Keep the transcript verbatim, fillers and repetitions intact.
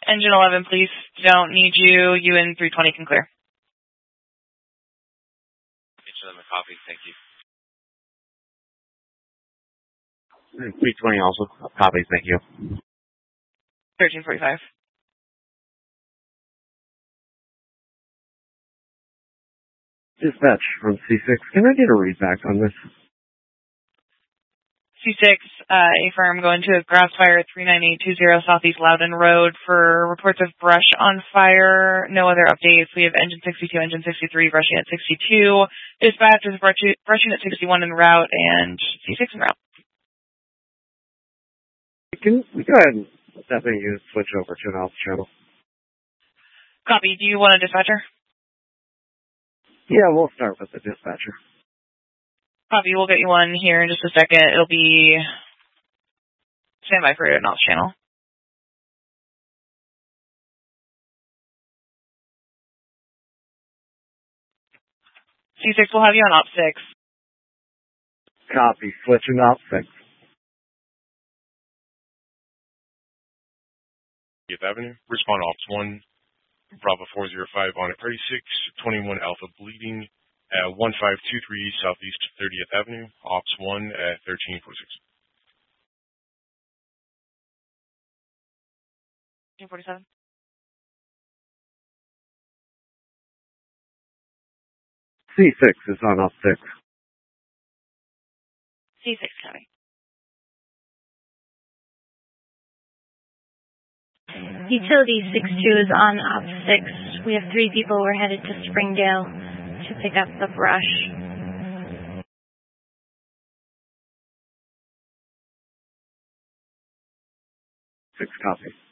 Engine eleven, please. Don't need you. You and three twenty can clear. Engine eleven, copy. Thank you. three twenty also copy. Thank you. thirteen forty-five. Dispatch from C six. Can I get a read back on this? C six, uh, A-firm going to a grass fire at three nine eight two zero Southeast Loudon Road for reports of brush on fire. No other updates. We have engine sixty-two, engine sixty-three, brushing at sixty-two. Dispatch is brushing at sixty-one en route and C six en route. Can we go ahead and step in and switch over to an alpha channel? Copy. Do you want a dispatcher? Yeah, we'll start with the dispatcher. Copy. We'll get you one here in just a second. It'll be standby for an ops channel. C six will have you on op six. Copy. Switching op six. fiftieth Avenue. Respond Ops one. Bravo four zero five on thirty-six twenty-one Alpha bleeding at one five two three Southeast thirtieth Avenue. Ops one at thirteen forty-six. thirteen forty-seven. C six is on op six. C six coming. Utility six two is on op six. We have three people. We're headed to Springdale to pick up the brush. Six copy.